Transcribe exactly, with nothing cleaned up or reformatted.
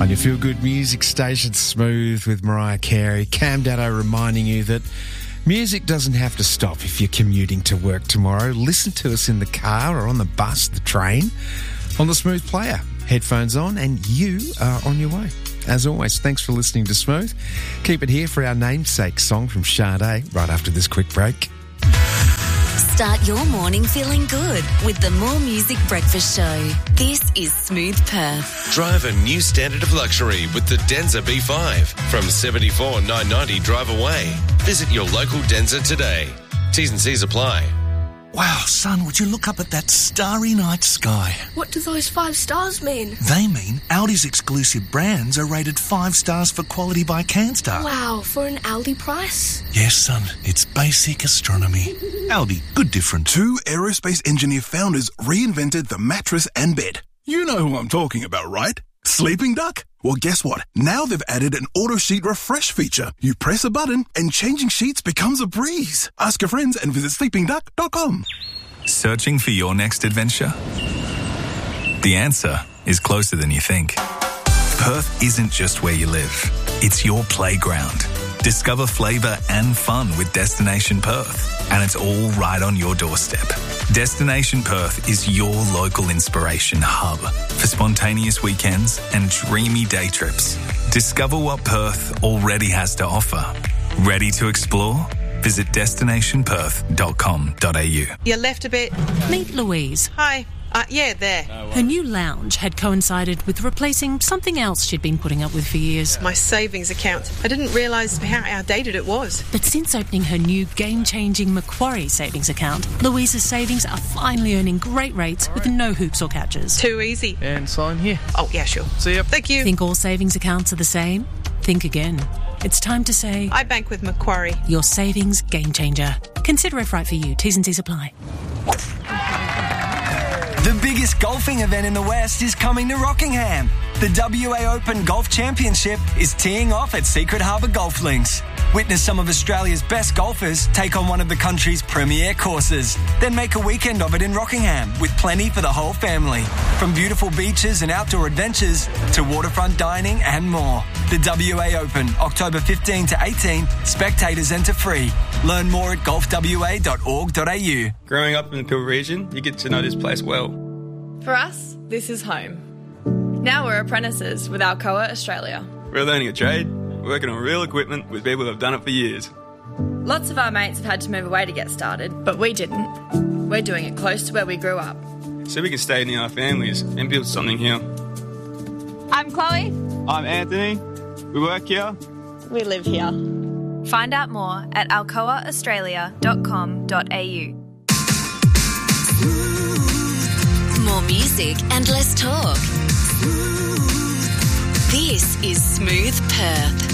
On your feel-good music station, Smooth with Mariah Carey. Cam Daddo reminding you that music doesn't have to stop if you're commuting to work tomorrow. Listen to us in the car or on the bus, the train, on the Smooth player. Headphones on and you are on your way. As always, thanks for listening to Smooth. Keep it here for our namesake song from Sade right after this quick break. Start your morning feeling good with the More Music Breakfast Show. This is Smooth Perth. Drive a new standard of luxury with the Denza B five from seventy-four thousand nine hundred ninety drive away. Visit your local Denza today. T's and C's apply. Wow, son, would you look up at that starry night sky? What do those five stars mean? They mean Aldi's exclusive brands are rated five stars for quality by Canstar. Wow, for an Aldi price? Yes, son, it's basic astronomy. Aldi, good difference. Two aerospace engineer founders reinvented the mattress and bed. You know who I'm talking about, right? Sleeping Duck? Well, guess what? Now they've added an auto sheet refresh feature. You press a button and changing sheets becomes a breeze. Ask your friends and visit sleeping duck dot com. Searching for your next adventure? The answer is closer than you think. Perth isn't just where you live. It's your playground. Discover flavour and fun with Destination Perth, and it's all right on your doorstep. Destination Perth is your local inspiration hub for spontaneous weekends and dreamy day trips. Discover what Perth already has to offer. Ready to explore? Visit destination perth dot com dot a u. You left a bit. Meet Louise. Hi. Uh, yeah, there. Her new lounge had coincided with replacing something else she'd been putting up with for years. My savings account. I didn't realise how outdated it was. But since opening her new game-changing Macquarie savings account, Louise's savings are finally earning great rates with no hoops or catches. Too easy. And sign here. Oh, yeah, sure. See ya. Thank you. Think all savings accounts are the same? Think again. It's time to say... I bank with Macquarie. Your savings game changer. Consider if right for you. T's and C's apply. The biggest golfing event in the West is coming to Rockingham. The W A Open Golf Championship is teeing off at Secret Harbour Golf Links. Witness some of Australia's best golfers take on one of the country's premier courses. Then make a weekend of it in Rockingham with plenty for the whole family. From beautiful beaches and outdoor adventures to waterfront dining and more. The W A Open, October fifteenth to eighteenth. Spectators enter free. Learn more at golf w a dot org dot a u. Growing up in the Pilbara region, you get to know this place well. For us, this is home. Now we're apprentices with Alcoa Australia. We're learning a trade, working on real equipment with people that have done it for years. Lots of our mates have had to move away to get started, but we didn't. We're doing it close to where we grew up. So we can stay near our families and build something here. I'm Chloe. I'm Anthony. We work here. We live here. Find out more at alcoa australia dot com dot a u. More music and less talk. This is Smooth Perth.